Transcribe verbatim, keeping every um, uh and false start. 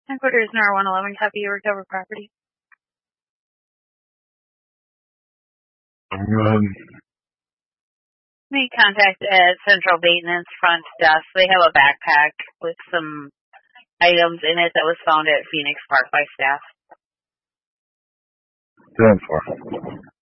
Headquarters N R one eleven, copy your recovered property. Um, Make contact at Central Maintenance front desk. They have a backpack with some items in it that was found at Phoenix Park by staff. ten four.